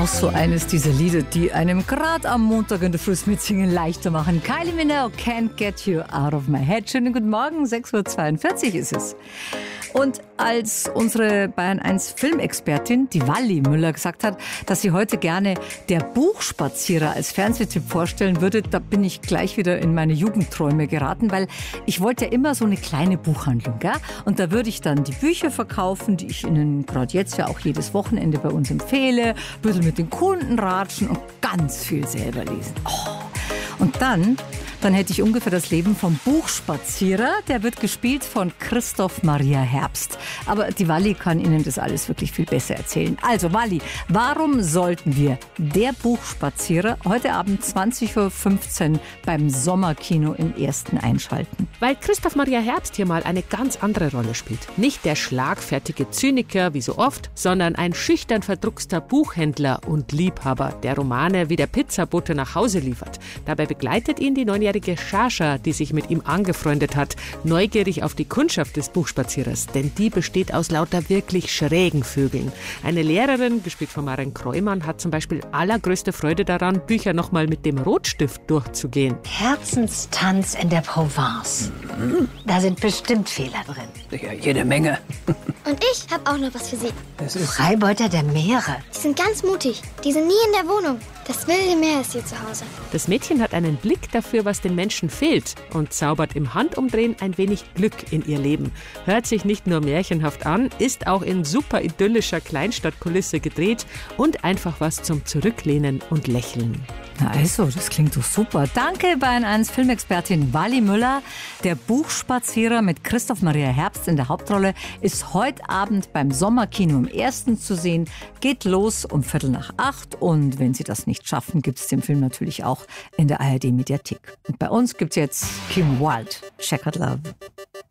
Auch so eines dieser Lieder, die einem gerade am Montag in der Früh das Mitsingen leichter machen. Kylie Minogue, Can't Get You Out of My Head. Schönen guten Morgen, 6:42 Uhr ist es. Und als unsere Bayern 1 Filmexpertin, die Walli Müller, gesagt hat, dass sie heute gerne Der Buchspazierer als Fernsehtipp vorstellen würde, da bin ich gleich wieder in meine Jugendträume geraten, weil ich wollte ja immer so eine kleine Buchhandlung, gell? Und da würde ich dann die Bücher verkaufen, die ich Ihnen gerade jetzt ja auch jedes Wochenende bei uns empfehle, ein bisschen mit den Kunden ratschen und ganz viel selber lesen. Oh. Und dann hätte ich ungefähr das Leben vom Buchspazierer. Der wird gespielt von Christoph Maria Herbst. Aber die Walli kann Ihnen das alles wirklich viel besser erzählen. Also Walli, warum sollten wir Der Buchspazierer heute Abend 20:15 Uhr beim Sommerkino im Ersten einschalten? Weil Christoph Maria Herbst hier mal eine ganz andere Rolle spielt. Nicht der schlagfertige Zyniker wie so oft, sondern ein schüchtern verdruckster Buchhändler und Liebhaber, der Romane wie der Pizzabote nach Hause liefert. Dabei begleitet ihn die 9-jährige Sascha, die sich mit ihm angefreundet hat, neugierig auf die Kundschaft des Buchspazierers, denn die besteht aus lauter wirklich schrägen Vögeln. Eine Lehrerin, gespielt von Maren Kreumann, hat zum Beispiel allergrößte Freude daran, Bücher nochmal mit dem Rotstift durchzugehen. Herzenstanz in der Provence. Da sind bestimmt Fehler drin. Ja, jede Menge. Und ich habe auch noch was für Sie. Das ist Freibeuter der Meere. Die sind ganz mutig. Die sind nie in der Wohnung. Das wilde Meer ist hier zu Hause. Das Mädchen hat einen Blick dafür, was den Menschen fehlt und zaubert im Handumdrehen ein wenig Glück in ihr Leben. Hört sich nicht nur märchenhaft an, ist auch in super idyllischer Kleinstadtkulisse gedreht und einfach was zum Zurücklehnen und Lächeln. Na also, das klingt doch super. Danke, Bayern 1 Filmexpertin Walli Müller. Der Buchspazierer mit Christoph Maria Herbst in der Hauptrolle ist heute Abend beim Sommerkino im Ersten zu sehen. Geht los um 7:45 und wenn Sie das nicht schaffen, gibt es den Film natürlich auch in der ARD-Mediathek. Und bei uns gibt es jetzt Kim Wilde, Checkered Love.